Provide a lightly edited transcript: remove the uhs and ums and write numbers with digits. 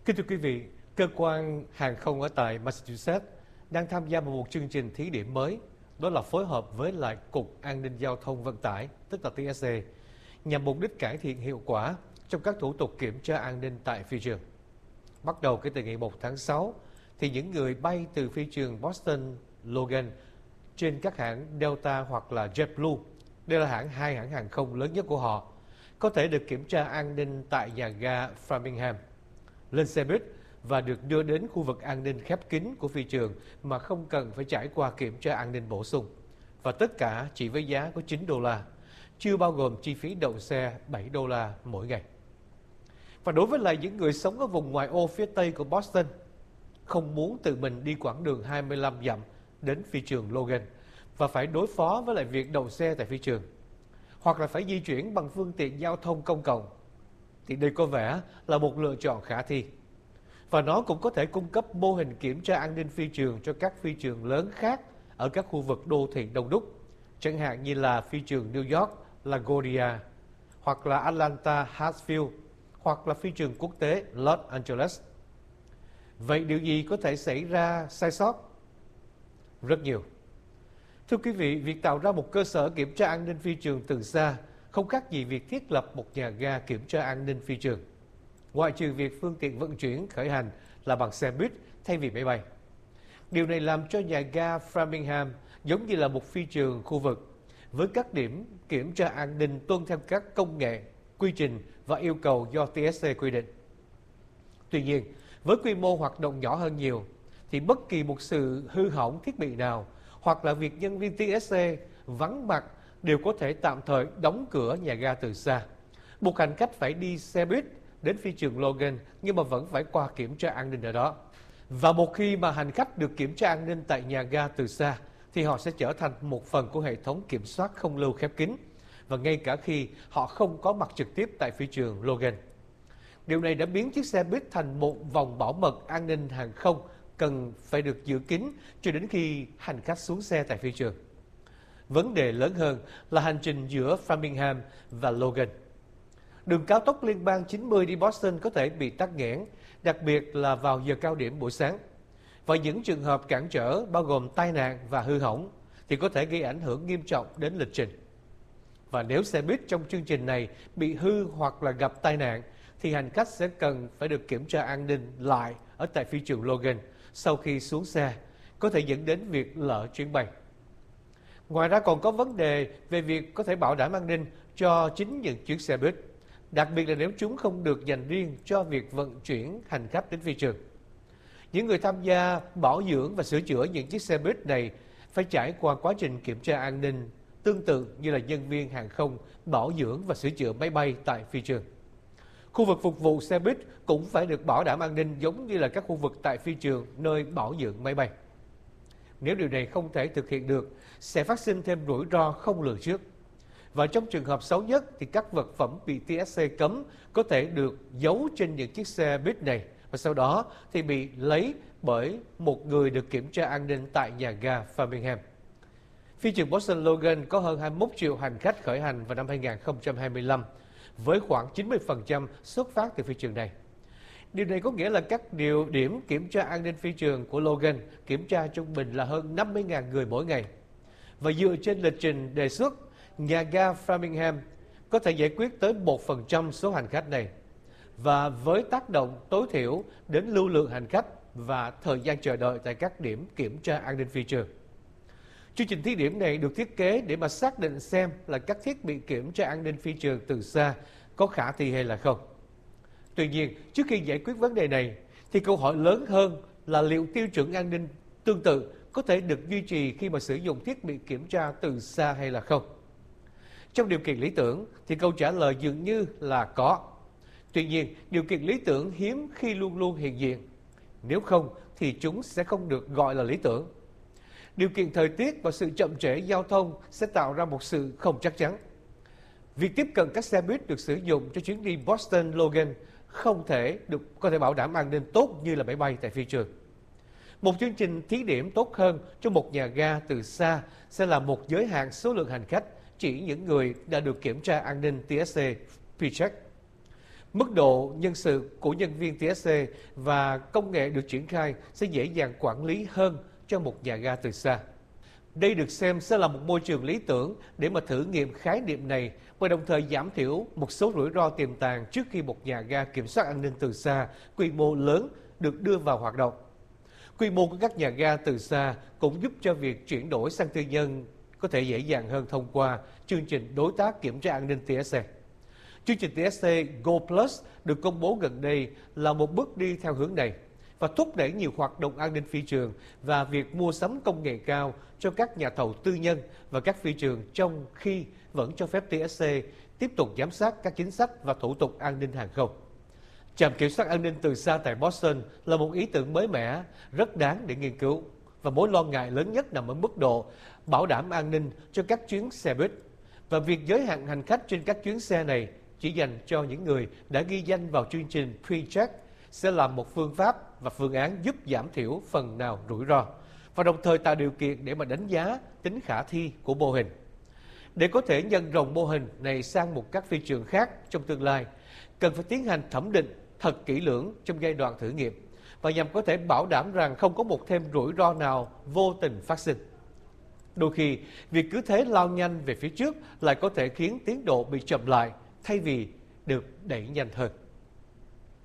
Kính thưa quý vị, cơ quan hàng không ở tại Massachusetts đang tham gia vào một chương trình thí điểm mới, đó là phối hợp với lại Cục An ninh Giao thông Vận tải, tức là TSA, nhằm mục đích cải thiện hiệu quả trong các thủ tục kiểm tra an ninh tại phi trường. Bắt đầu kể từ ngày 1 tháng 6, thì những người bay từ phi trường Boston Logan trên các hãng Delta hoặc là JetBlue, đây là hai hãng hàng không lớn nhất của họ, có thể được kiểm tra an ninh tại nhà ga Framingham, lên xe buýt và được đưa đến khu vực an ninh khép kín của phi trường mà không cần phải trải qua kiểm tra an ninh bổ sung. Và tất cả chỉ với giá có $9, chưa bao gồm chi phí đậu xe $7 mỗi ngày. Và đối với lại những người sống ở vùng ngoại ô phía tây của Boston, không muốn tự mình đi quãng đường 25 dặm đến phi trường Logan và phải đối phó với lại việc đậu xe tại phi trường, hoặc là phải di chuyển bằng phương tiện giao thông công cộng, thì đây có vẻ là một lựa chọn khả thi. Và nó cũng có thể cung cấp mô hình kiểm tra an ninh phi trường cho các phi trường lớn khác ở các khu vực đô thị đông đúc, chẳng hạn như là phi trường New York LaGuardia, hoặc là Atlanta Hartsfield, hoặc là phi trường quốc tế Los Angeles. Vậy điều gì có thể xảy ra sai sót? Rất nhiều. Thưa quý vị, việc tạo ra một cơ sở kiểm tra an ninh phi trường từ xa không khác gì việc thiết lập một nhà ga kiểm tra an ninh phi trường, ngoại trừ việc phương tiện vận chuyển khởi hành là bằng xe buýt thay vì máy bay. Điều này làm cho nhà ga Framingham giống như là một phi trường khu vực với các điểm kiểm tra an ninh tuân theo các công nghệ, quy trình và yêu cầu do TSA quy định. Tuy nhiên, với quy mô hoạt động nhỏ hơn nhiều, thì bất kỳ một sự hư hỏng thiết bị nào hoặc là việc nhân viên TSA vắng mặt đều có thể tạm thời đóng cửa nhà ga từ xa, buộc hành khách phải đi xe buýt đến phi trường Logan nhưng mà vẫn phải qua kiểm tra an ninh ở đó. Và một khi mà hành khách được kiểm tra an ninh tại nhà ga từ xa, thì họ sẽ trở thành một phần của hệ thống kiểm soát không lưu khép kín, và ngay cả khi họ không có mặt trực tiếp tại phi trường Logan. Điều này đã biến chiếc xe buýt thành một vòng bảo mật an ninh hàng không cần phải được giữ kín cho đến khi hành khách xuống xe tại phi trường. Vấn đề lớn hơn là hành trình giữa Framingham và Logan. Đường cao tốc liên bang 90 đi Boston có thể bị tắc nghẽn, đặc biệt là vào giờ cao điểm buổi sáng. Và những trường hợp cản trở bao gồm tai nạn và hư hỏng thì có thể gây ảnh hưởng nghiêm trọng đến lịch trình. Và nếu xe buýt trong chương trình này bị hư hoặc là gặp tai nạn, thì hành khách sẽ cần phải được kiểm tra an ninh lại ở tại phi trường Logan sau khi xuống xe, có thể dẫn đến việc lỡ chuyến bay. Ngoài ra còn có vấn đề về việc có thể bảo đảm an ninh cho chính những chuyến xe buýt, đặc biệt là nếu chúng không được dành riêng cho việc vận chuyển hành khách đến phi trường. Những người tham gia bảo dưỡng và sửa chữa những chiếc xe buýt này phải trải qua quá trình kiểm tra an ninh tương tự như là nhân viên hàng không bảo dưỡng và sửa chữa máy bay tại phi trường. Khu vực phục vụ xe buýt cũng phải được bảo đảm an ninh giống như là các khu vực tại phi trường nơi bảo dưỡng máy bay. Nếu điều này không thể thực hiện được, sẽ phát sinh thêm rủi ro không lường trước. Và trong trường hợp xấu nhất thì các vật phẩm bị TSA cấm có thể được giấu trên những chiếc xe buýt này và sau đó thì bị lấy bởi một người được kiểm tra an ninh tại nhà ga Framingham. Phi trường Boston Logan có hơn 21 triệu hành khách khởi hành vào năm 2025, với khoảng 90% xuất phát từ phi trường này. Điều này có nghĩa là các điểm kiểm tra an ninh phi trường của Logan kiểm tra trung bình là hơn 50.000 người mỗi ngày. Và dựa trên lịch trình đề xuất, nhà ga Framingham có thể giải quyết tới 1% số hành khách này, và với tác động tối thiểu đến lưu lượng hành khách và thời gian chờ đợi tại các điểm kiểm tra an ninh phi trường. Chương trình thí điểm này được thiết kế để mà xác định xem là các thiết bị kiểm tra an ninh phi trường từ xa có khả thi hay là không. Tuy nhiên, trước khi giải quyết vấn đề này, thì câu hỏi lớn hơn là liệu tiêu chuẩn an ninh tương tự có thể được duy trì khi mà sử dụng thiết bị kiểm tra từ xa hay là không. Trong điều kiện lý tưởng thì câu trả lời dường như là có. Tuy nhiên, điều kiện lý tưởng hiếm khi luôn luôn hiện diện. Nếu không thì chúng sẽ không được gọi là lý tưởng. Điều kiện thời tiết và sự chậm trễ giao thông sẽ tạo ra một sự không chắc chắn. Việc tiếp cận các xe buýt được sử dụng cho chuyến đi Boston Logan không thể có thể bảo đảm an ninh tốt như là máy bay tại phi trường. Một chương trình thí điểm tốt hơn cho một nhà ga từ xa sẽ là một giới hạn số lượng hành khách chỉ những người đã được kiểm tra an ninh TSA pre-check. Mức độ nhân sự của nhân viên TSA và công nghệ được triển khai sẽ dễ dàng quản lý hơn cho một nhà ga từ xa. Đây được xem sẽ là một môi trường lý tưởng để mà thử nghiệm khái niệm này và đồng thời giảm thiểu một số rủi ro tiềm tàng trước khi một nhà ga kiểm soát an ninh từ xa quy mô lớn được đưa vào hoạt động. Quy mô của các nhà ga từ xa cũng giúp cho việc chuyển đổi sang tư nhân có thể dễ dàng hơn thông qua chương trình đối tác kiểm tra an ninh TSA. Chương trình TSA Go Plus được công bố gần đây là một bước đi theo hướng này và thúc đẩy nhiều hoạt động an ninh phi trường và việc mua sắm công nghệ cao cho các nhà thầu tư nhân và các phi trường, trong khi vẫn cho phép TSA tiếp tục giám sát các chính sách và thủ tục an ninh hàng không. Trạm kiểm soát an ninh từ xa tại Boston là một ý tưởng mới mẻ, rất đáng để nghiên cứu, và mối lo ngại lớn nhất nằm ở mức độ bảo đảm an ninh cho các chuyến xe buýt, và việc giới hạn hành khách trên các chuyến xe này chỉ dành cho những người đã ghi danh vào chương trình PreCheck sẽ là một phương pháp và phương án giúp giảm thiểu phần nào rủi ro, và đồng thời tạo điều kiện để mà đánh giá tính khả thi của mô hình. Để có thể nhân rộng mô hình này sang một các phi trường khác trong tương lai, cần phải tiến hành thẩm định thật kỹ lưỡng trong giai đoạn thử nghiệm, và nhằm có thể bảo đảm rằng không có một thêm rủi ro nào vô tình phát sinh. Đôi khi, việc cứ thế lao nhanh về phía trước lại có thể khiến tiến độ bị chậm lại thay vì được đẩy nhanh hơn.